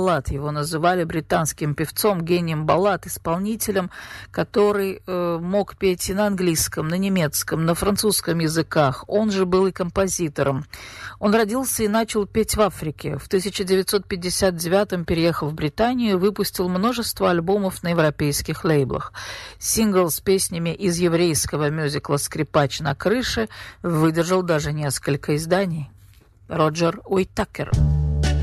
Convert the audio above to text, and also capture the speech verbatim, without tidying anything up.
Глад. Его называли британским певцом, гением баллад, исполнителем, который э, мог петь и на английском, на немецком, на французском языках. Он же был и композитором. Он родился и начал петь в Африке. В тысяча девятьсот пятьдесят девятом переехал в Британию и выпустил множество альбомов на европейских лейблах. Сингл с песнями из еврейского мюзикла «Скрипач на крыше» выдержал даже несколько изданий. Роджер Уитакер.